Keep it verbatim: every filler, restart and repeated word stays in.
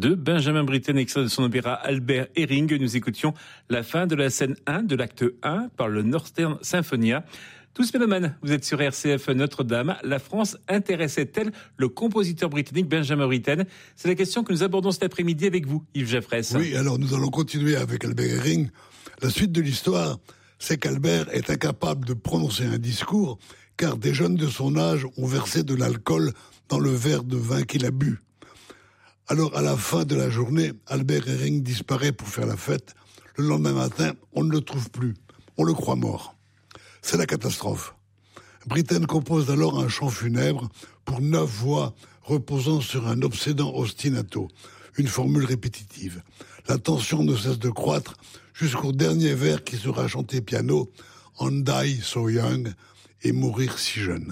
de Benjamin Britten, extrait de son opéra Albert Herring. Nous écoutions la fin de la scène un de l'acte un par le Northern Symphonia. Tous mélomanes, vous êtes sur R C F Notre-Dame. La France intéressait-elle le compositeur britannique Benjamin Britten? C'est la question que nous abordons cet après-midi avec vous, Yves Jaffrès. Oui, alors nous allons continuer avec Albert Herring. La suite de l'histoire, c'est qu'Albert est incapable de prononcer un discours car des jeunes de son âge ont versé de l'alcool dans le verre de vin qu'il a bu. Alors, à la fin de la journée, Albert Herring disparaît pour faire la fête. Le lendemain matin, on ne le trouve plus. On le croit mort. C'est la catastrophe. Britten compose alors un chant funèbre pour neuf voix reposant sur un obsédant ostinato, une formule répétitive. La tension ne cesse de croître jusqu'au dernier vers qui sera chanté piano, « And die so young » et « mourir si jeune ».